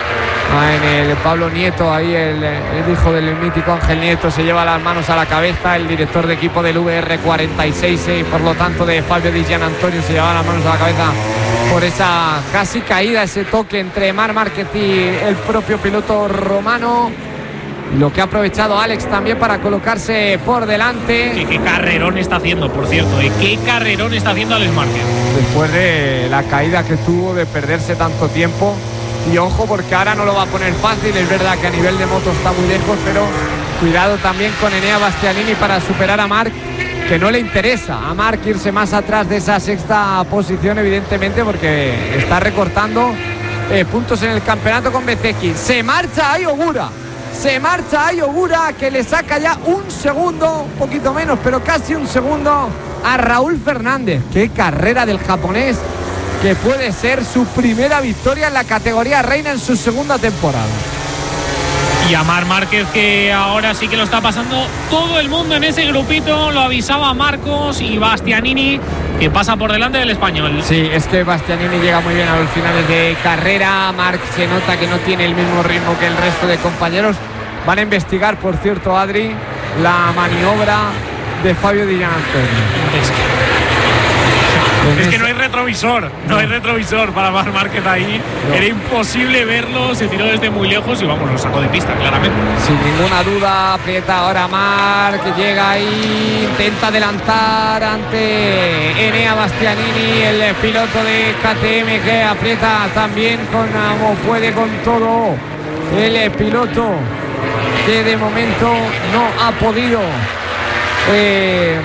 Speaker 2: en el Pablo Nieto, ahí el, el hijo del mítico Ángel Nieto, se lleva las manos a la cabeza. El director de equipo del V R cuarenta y seis y por lo tanto de Fabio Di Gianantonio se lleva las manos a la cabeza por esa casi caída, ese toque entre Marc Márquez y el propio piloto romano. Lo que ha aprovechado Alex también para colocarse por delante.
Speaker 1: ¿Qué, qué carrerón está haciendo, por cierto? ¿eh? ¿Qué carrerón está haciendo Alex Márquez?
Speaker 2: Después de la caída que tuvo, de perderse tanto tiempo. Y ojo, porque ahora no lo va a poner fácil. Es verdad que a nivel de moto está muy lejos, pero cuidado también con Enea Bastianini para superar a Marc, que no le interesa a Marc irse más atrás de esa sexta posición, evidentemente, porque está recortando eh, puntos en el campeonato con Bezzecchi. Se marcha a Ogura. Se marcha a Ogura, que le saca ya un segundo, un poquito menos, pero casi un segundo a Raúl Fernández. Qué carrera del japonés, que puede ser su primera victoria en la categoría reina en su segunda temporada.
Speaker 1: Y a Marc Márquez, que ahora sí que lo está pasando todo el mundo en ese grupito. Lo avisaba Marcos y Bastianini, que pasa por delante del español.
Speaker 2: Sí, es que Bastianini llega muy bien a los finales de carrera. Marc se nota que no tiene el mismo ritmo que el resto de compañeros. Van a investigar, por cierto, Adri, la maniobra de Fabio Di Gianantonio.
Speaker 1: Es que... Es que no hay retrovisor, no hay retrovisor para Marc Márquez ahí. No. Era imposible verlo, se tiró desde muy lejos y vamos, lo sacó de pista, claramente.
Speaker 2: Sin ninguna duda, aprieta ahora Marc, que llega ahí, intenta adelantar ante Enea Bastianini, el piloto de K T M, que aprieta también con como puede con todo el piloto que de momento no ha podido eh,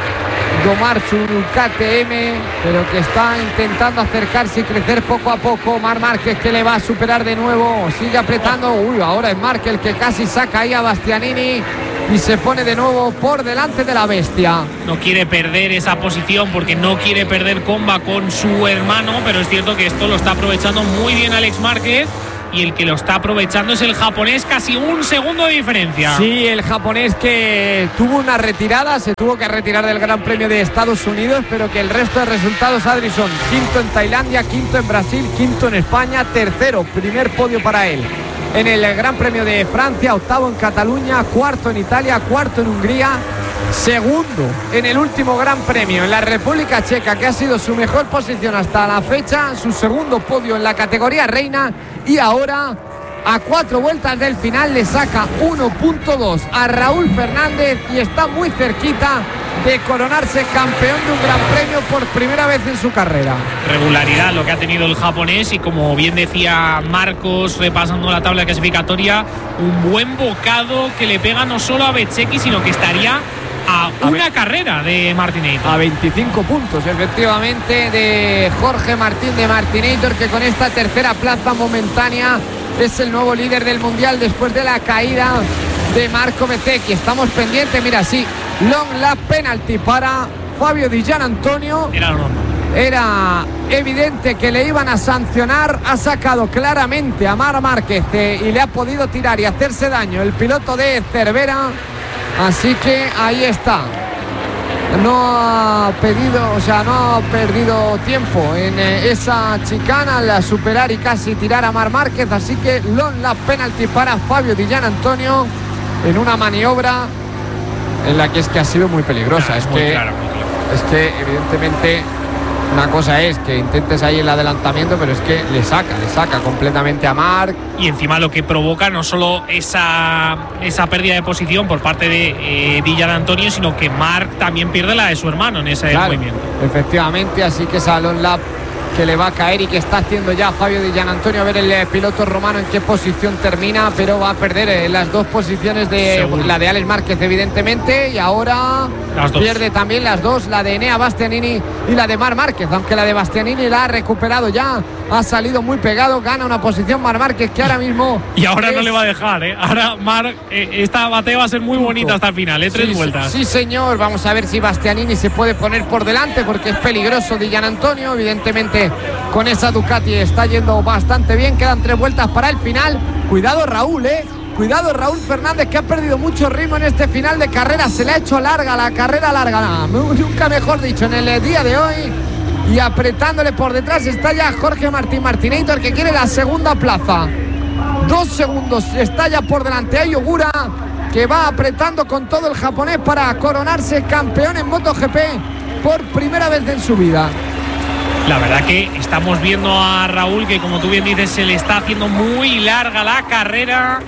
Speaker 2: domar su K T M, pero que está intentando acercarse y crecer poco a poco. Marc Márquez, que le va a superar de nuevo, sigue apretando. Uy, ahora es Marc el que casi saca ahí a Bastianini y se pone de nuevo por delante de la bestia.
Speaker 1: No quiere perder esa posición porque no quiere perder comba con su hermano, pero es cierto que esto lo está aprovechando muy bien Alex Márquez. Y el que lo está aprovechando es el japonés, casi un segundo de diferencia.
Speaker 2: Sí, el japonés que tuvo una retirada, se tuvo que retirar del Gran Premio de Estados Unidos, pero que el resto de resultados, Adri, son quinto en Tailandia, quinto en Brasil, quinto en España, tercero, primer podio para él en el Gran Premio de Francia, octavo en Cataluña, cuarto en Italia, cuarto en Hungría, segundo en el último Gran Premio en la República Checa, que ha sido su mejor posición hasta la fecha, su segundo podio en la categoría reina. Y ahora, a cuatro vueltas del final, le saca uno punto dos a Raúl Fernández y está muy cerquita de coronarse campeón de un Gran Premio por primera vez en su carrera.
Speaker 1: Regularidad lo que ha tenido el japonés, y como bien decía Marcos repasando la tabla clasificatoria, un buen bocado que le pega no solo a Bezzecchi, sino que estaría a una a carrera de Martinator.
Speaker 2: A veinticinco puntos, efectivamente, de Jorge Martín de Martinator, que con esta tercera plaza momentánea es el nuevo líder del mundial después de la caída de Marco Bezzecchi. Estamos pendientes, mira, sí, long lap penalty para Fabio Di Giannantonio.
Speaker 1: Era lo normal.
Speaker 2: Era evidente que le iban a sancionar. Ha sacado claramente a Marc Márquez eh, y le ha podido tirar y hacerse daño el piloto de Cervera. Así que ahí está. No ha pedido, o sea, no ha perdido tiempo en eh, esa chicana al superar y casi tirar a Marc Márquez. Así que long lap penalty para Fabio Di Giannantonio en una maniobra en la que es que ha sido muy peligrosa.
Speaker 1: Claro,
Speaker 2: es,
Speaker 1: muy
Speaker 2: que,
Speaker 1: claro, muy claro.
Speaker 2: es que evidentemente una cosa es que intentes ahí el adelantamiento, pero es que le saca, le saca completamente a Marc.
Speaker 1: Y encima lo que provoca no solo esa, esa pérdida de posición por parte de eh, Di Giannantonio, sino que Marc también pierde la de su hermano en ese
Speaker 2: Claro,
Speaker 1: movimiento.
Speaker 2: efectivamente, así que esa long lap que le va a caer y que está haciendo ya Fabio Di Giannantonio, a ver el eh, piloto romano en qué posición termina, pero va a perder eh, las dos posiciones de
Speaker 1: Seguro.
Speaker 2: La de Alex Márquez, evidentemente, y ahora
Speaker 1: Las dos.
Speaker 2: pierde también las dos, la de Enea Bastianini y la de Marc Márquez, aunque la de Bastianini la ha recuperado ya, ha salido muy pegado, gana una posición Marc Márquez que ahora mismo
Speaker 1: Y ahora
Speaker 2: es...
Speaker 1: no le va a dejar, ¿eh? Ahora Marc, eh, esta batalla va a ser muy bonita hasta el final, ¿eh? Tres
Speaker 2: sí,
Speaker 1: vueltas.
Speaker 2: Sí, señor, vamos a ver si Bastianini se puede poner por delante, porque es peligroso Di Giannantonio, evidentemente con esa Ducati está yendo bastante bien, quedan tres vueltas para el final. Cuidado Raúl, eh cuidado Raúl Fernández, que ha perdido mucho ritmo en este final de carrera, se le ha hecho larga la carrera larga, no, nunca mejor dicho, en el día de hoy. Y apretándole por detrás está ya Jorge Martín Martinator, que quiere la segunda plaza. Dos segundos está ya por delante Ai Ogura, que va apretando con todo el japonés para coronarse campeón en MotoGP por primera vez en su vida.
Speaker 1: La verdad que estamos viendo a Raúl que, como tú bien dices, se le está haciendo muy larga la carrera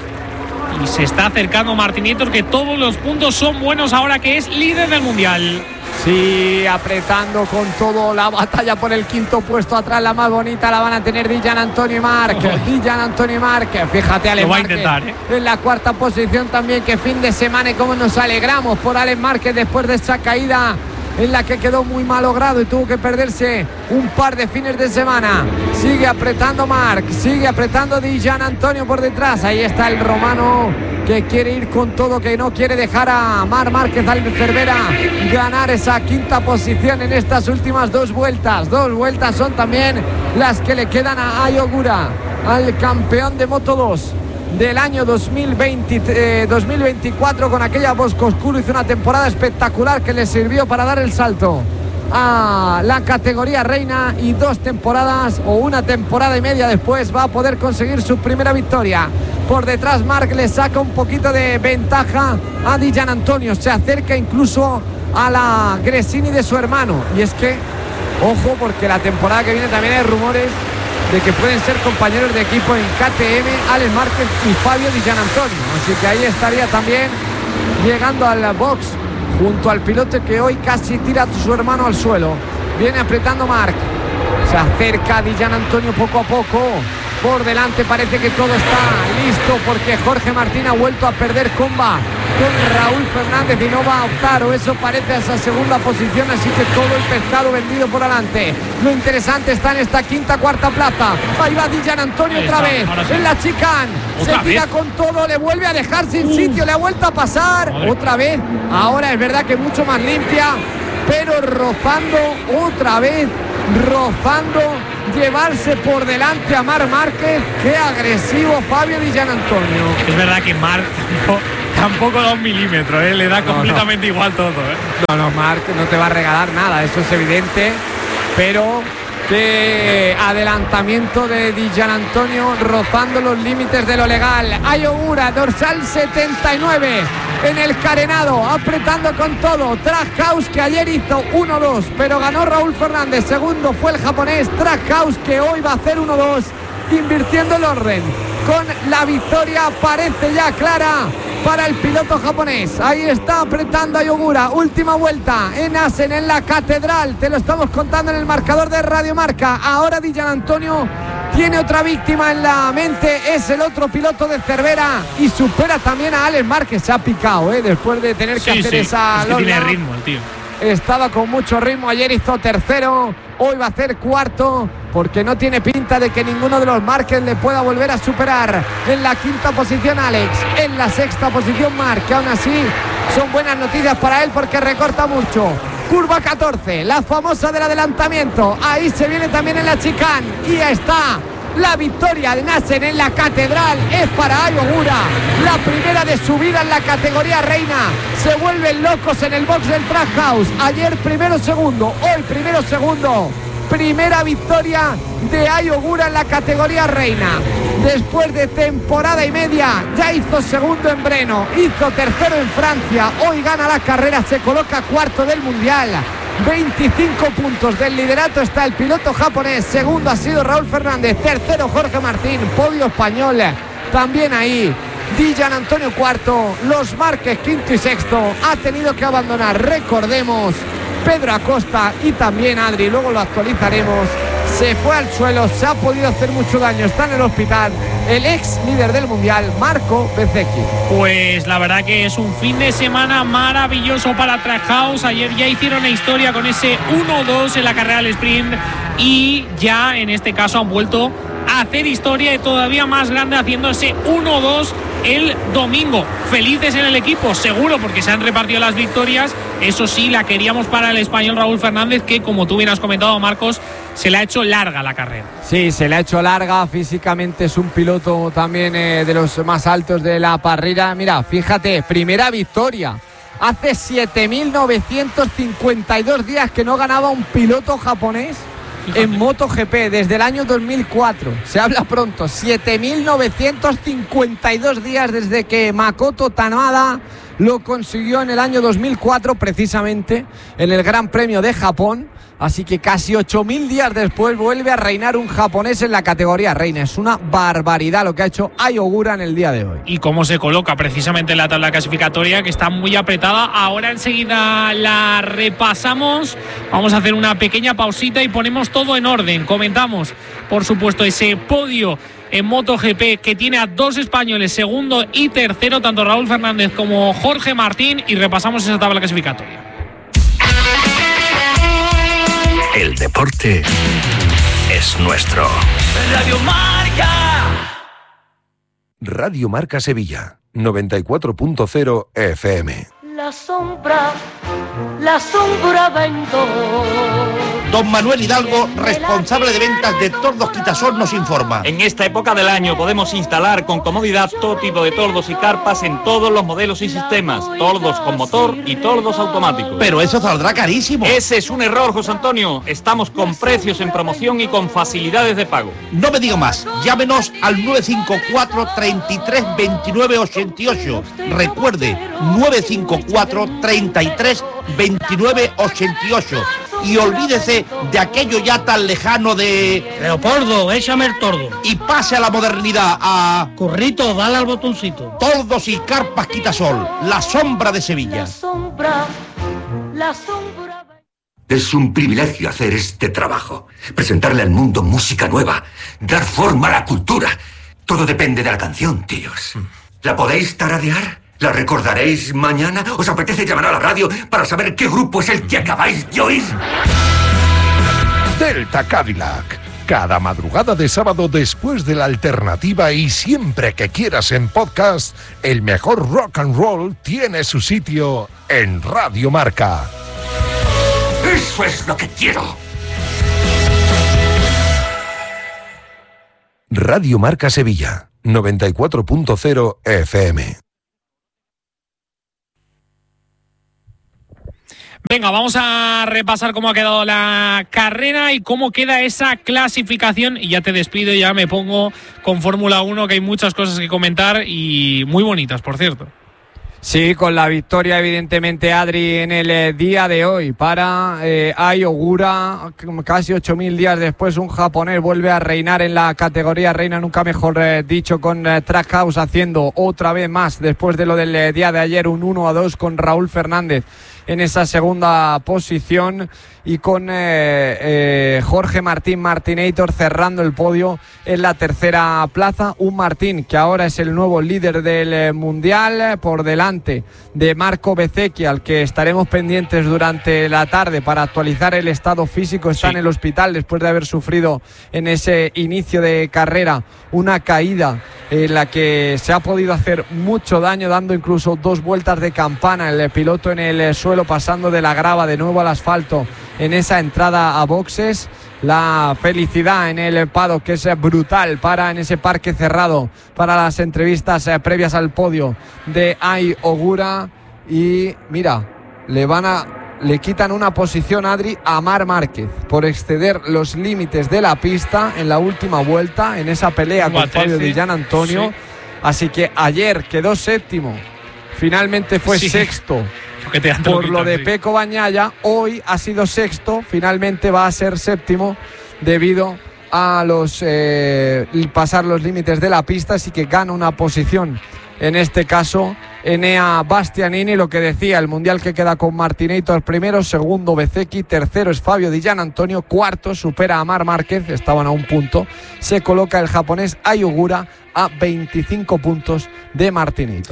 Speaker 1: y se está acercando Martinator, que todos los puntos son buenos ahora que es líder del mundial.
Speaker 2: Sí, apretando con todo la batalla por el quinto puesto. Atrás la más bonita la van a tener Di Giannantonio y Marc.
Speaker 1: Oh.
Speaker 2: Di Giannantonio y Marc. Fíjate, Alex
Speaker 1: Lo va a
Speaker 2: Márquez
Speaker 1: intentar, ¿eh?
Speaker 2: en la cuarta posición también. Que fin de semana y cómo nos alegramos por Alex Márquez después de esa caída en la que quedó muy malogrado y tuvo que perderse un par de fines de semana. Sigue apretando Marc, sigue apretando Di Giannantonio por detrás. Ahí está el romano que quiere ir con todo, que no quiere dejar a Marc Márquez, al Cervera, ganar esa quinta posición en estas últimas dos vueltas. Dos vueltas son también las que le quedan a Ai Ogura, al campeón de Moto dos del año dos mil veinte, eh, dos mil veinticuatro, con aquella Bosco Oscuro. Hizo una temporada espectacular que le sirvió para dar el salto a la categoría reina, y dos temporadas o una temporada y media después va a poder conseguir su primera victoria. Por detrás Marc le saca un poquito de ventaja a Di Giannantonio, se acerca incluso a la Gresini de su hermano, y es que ojo, porque la temporada que viene también hay rumores de que pueden ser compañeros de equipo en K T M Alex Márquez y Fabio Di Giannantonio, así que ahí estaría también llegando al box junto al piloto que hoy casi tira a su hermano al suelo. Viene apretando Marc, se acerca Di Giannantonio poco a poco, por delante. Parece que todo está listo porque Jorge Martín ha vuelto a perder comba con Raúl Fernández y no va a optar, o eso parece, a esa segunda posición, así que todo el pescado vendido por delante. Lo interesante está en esta quinta, cuarta plaza. Ahí va Dillan Antonio otra vez, sí. En la chicane, se tira vez? con todo, le vuelve a dejar sin uh. sitio, le ha vuelto a pasar, Madre. otra vez, ahora es verdad que mucho más limpia, pero rozando otra vez, rozando llevarse por delante a Marc Márquez. Qué agresivo Fabio Dillan Antonio.
Speaker 1: Es verdad que Marc tampoco, tampoco da un milímetro, ¿eh? Le da no, completamente no. igual todo, ¿eh?
Speaker 2: No, no, Marc no te va a regalar nada, eso es evidente, pero qué adelantamiento de Dillan Antonio, rozando los límites de lo legal. Ayo Ogura, dorsal setenta y nueve en el carenado, apretando con todo. Trackhouse, que ayer hizo uno dos, pero ganó Raúl Fernández. Segundo fue el japonés Trackhouse, que hoy va a hacer uno dos, invirtiendo el orden. Con la victoria parece ya clara para el piloto japonés. Ahí está apretando Ayo Ogura. Última vuelta en Assen, en la Catedral. Te lo estamos contando en el marcador de Radio Marca. Ahora Dillan Antonio tiene otra víctima en la mente. Es el otro piloto de Cervera y supera también a Alex Márquez. Se ha picado, ¿eh? Después de tener que sí, hacer
Speaker 1: sí.
Speaker 2: esa...
Speaker 1: Es que tiene ritmo el tío.
Speaker 2: Estaba con mucho ritmo. Ayer hizo tercero. Hoy va a hacer cuarto, porque no tiene pinta de que ninguno de los Márquez le pueda volver a superar. En la quinta posición Alex, en la sexta posición Marc, que aún así son buenas noticias para él porque recorta mucho. Curva catorce, la famosa del adelantamiento. Ahí se viene también en la chicane. Y ya está. La victoria de Assen en la Catedral es para Ayo Ogura, la primera de su vida en la categoría reina. Se vuelven locos en el box del Trackhouse. Ayer primero segundo, hoy primero segundo. Primera victoria de Ayo Ogura en la categoría reina. Después de temporada y media, ya hizo segundo en Breno, hizo tercero en Francia. Hoy gana la carrera, se coloca cuarto del Mundial. veinticinco puntos del liderato está el piloto japonés. Segundo ha sido Raúl Fernández, tercero Jorge Martín, podio español también ahí. Dillan Antonio cuarto, los Márquez quinto y sexto. Ha tenido que abandonar, recordemos, Pedro Acosta y también Adri, luego lo actualizaremos. Se fue al suelo, se ha podido hacer mucho daño, está en el hospital el ex líder del mundial, Marco Bezzecchi.
Speaker 1: Pues la verdad que es un fin de semana maravilloso para Trackhouse. Ayer ya hicieron la historia con ese uno dos en la carrera del sprint y ya en este caso han vuelto a hacer historia y todavía más grande haciendo ese uno dos el domingo. Felices en el equipo, seguro, porque se han repartido las victorias. Eso sí, la queríamos para el español Raúl Fernández, que como tú bien has comentado, Marcos, se le ha hecho larga la carrera.
Speaker 2: Sí, se le ha hecho larga. Físicamente es un piloto también eh, de los más altos de la parrilla. Mira, fíjate, primera victoria. Hace siete mil novecientos cincuenta y dos días que no ganaba un piloto japonés en MotoGP, desde el año dos mil cuatro. Se habla pronto. siete mil novecientos cincuenta y dos días desde que Makoto Tanada lo consiguió en el año dos mil cuatro, precisamente en el Gran Premio de Japón. Así que casi ocho mil días después vuelve a reinar un japonés en la categoría reina. Es una barbaridad lo que ha hecho Ayo Ogura en el día de hoy.
Speaker 1: Y cómo se coloca precisamente en la tabla clasificatoria, que está muy apretada. Ahora enseguida la repasamos. Vamos a hacer una pequeña pausita y ponemos todo en orden. Comentamos, por supuesto, ese podio en MotoGP que tiene a dos españoles, segundo y tercero, tanto Raúl Fernández como Jorge Martín, y repasamos esa tabla clasificatoria.
Speaker 5: El deporte es nuestro.
Speaker 8: Radio Marca.
Speaker 9: Radio Marca Sevilla, noventa y cuatro punto cero F M.
Speaker 10: La sombra, la sombra ventó.
Speaker 11: Don Manuel Hidalgo, responsable de ventas de Tordos Quitasol, nos informa.
Speaker 12: En esta época del año podemos instalar con comodidad todo tipo de tordos y carpas en todos los modelos y sistemas. Tordos con motor y tordos automáticos.
Speaker 11: Pero eso saldrá carísimo.
Speaker 12: Ese es un error, José Antonio. Estamos con precios en promoción y con facilidades de pago.
Speaker 11: No me diga más. Llámenos al nueve cinco cuatro, treinta y tres, veintinueve ochenta y ocho. Recuerde, nueve cinco cuatro, treinta y tres, veintinueve ochenta y ocho. Y olvídese de aquello ya tan lejano de...
Speaker 13: Leopoldo, échame el tordo.
Speaker 11: Y pase a la modernidad, a...
Speaker 13: Currito, dale al botoncito.
Speaker 11: Tordos y carpas Quitasol, la sombra de Sevilla.
Speaker 10: La sombra, la sombra...
Speaker 14: Es un privilegio hacer este trabajo. Presentarle al mundo música nueva. Dar forma a la cultura. Todo depende de la canción, tíos. ¿La podéis tararear? ¿La recordaréis mañana? ¿Os apetece llamar a la radio para saber qué grupo es el que acabáis de oír?
Speaker 9: Delta Cadillac. Cada madrugada de sábado después de la alternativa y siempre que quieras en podcast, el mejor rock and roll tiene su sitio en Radio Marca.
Speaker 14: ¡Eso es lo que quiero!
Speaker 9: Radio Marca Sevilla, noventa y cuatro punto cero F M.
Speaker 1: Venga, vamos a repasar cómo ha quedado la carrera y cómo queda esa clasificación. Y ya te despido, ya me pongo con Fórmula uno, que hay muchas cosas que comentar y muy bonitas, por cierto.
Speaker 2: Sí, con la victoria evidentemente, Adri, en el eh, día de hoy para eh, Ai Ogura. Casi ocho mil días después, un japonés vuelve a reinar en la categoría, reina nunca mejor eh, dicho, con eh, Trackhouse haciendo otra vez más después de lo del eh, día de ayer, un uno a dos con Raúl Fernández en esa segunda posición y con eh, eh, Jorge Martín Martinator cerrando el podio en la tercera plaza. Un Martín que ahora es el nuevo líder del eh, Mundial, por delante de Marco Bezzecchi, al que estaremos pendientes durante la tarde para actualizar el estado físico. Está sí. en el hospital después de haber sufrido en ese inicio de carrera una caída en la que se ha podido hacer mucho daño, dando incluso dos vueltas de campana el piloto en el suelo, pasando de la grava de nuevo al asfalto en esa entrada a boxes. La felicidad en el paddock, que es brutal para en ese parque cerrado para las entrevistas eh, previas al podio de Ai Ogura. Y mira, le van a le quitan una posición, Adri, a Marc Márquez por exceder los límites de la pista en la última vuelta en esa pelea con Fabio Di Giannantonio. Sí. Así que ayer quedó séptimo, finalmente fue sí. sexto por lo, lo de sí. Pecco Bagnaia. Hoy ha sido sexto, finalmente va a ser séptimo debido a los eh, pasar los límites de la pista, así que gana una posición en este caso Enea Bastianini. Lo que decía, el mundial que queda con Martinator primero, segundo Bezzecchi, tercero es Fabio Di Giannantonio, cuarto supera a Marc Márquez, estaban a un punto, se coloca el japonés Ai Ogura a veinticinco puntos de Martinator.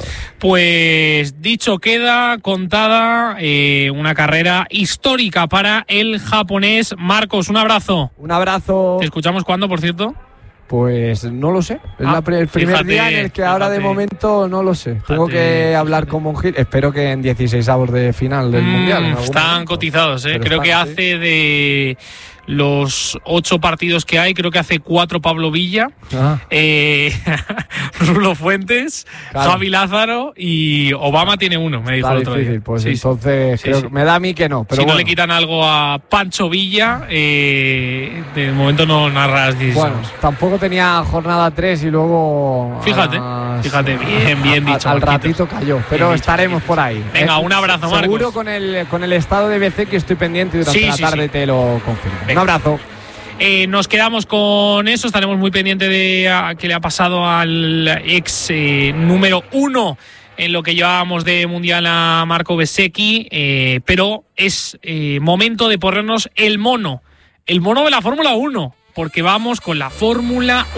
Speaker 1: Pues dicho queda, contada, eh, una carrera histórica para el japonés. Marcos, un abrazo.
Speaker 2: Un abrazo.
Speaker 1: ¿Te escuchamos cuándo, por cierto?
Speaker 2: Pues no lo sé. Es ah, la, el primer fíjate, día en el que fíjate. ahora de momento no lo sé. Fíjate, Tengo que hablar fíjate. con Monjil. Espero que en dieciséis avos de final del mm, Mundial.
Speaker 1: Están
Speaker 2: momento.
Speaker 1: cotizados, ¿eh? Pero creo están, que hace sí. de los ocho partidos que hay, creo que hace cuatro Pablo Villa, ah. eh, Rulo Fuentes, claro. Javi Lázaro y Obama tiene uno, me dijo Está el otro difícil,
Speaker 2: día. Pues
Speaker 1: sí,
Speaker 2: entonces sí, creo sí. que me da a mí que no. Pero
Speaker 1: si
Speaker 2: bueno.
Speaker 1: no le quitan algo a Pancho Villa, eh, de momento no narras dieciséis.
Speaker 2: Bueno, tampoco tenía jornada tres y luego...
Speaker 1: Fíjate, las, fíjate, bien, bien
Speaker 2: a,
Speaker 1: dicho.
Speaker 2: Al ratito cayó, pero bien estaremos dicho, por ahí.
Speaker 1: Venga, un abrazo, Marcos.
Speaker 2: Seguro con el, con el estado de Bezzecchi que estoy pendiente y durante sí, la tarde sí, sí. te lo confirmo.
Speaker 1: Venga. Un abrazo. Eh, nos quedamos con eso, estaremos muy pendientes de a, qué le ha pasado al ex eh, número uno en lo que llevábamos de mundial a Marco Bezzecchi, eh, pero es eh, momento de ponernos el mono, el mono de la Fórmula uno, porque vamos con la Fórmula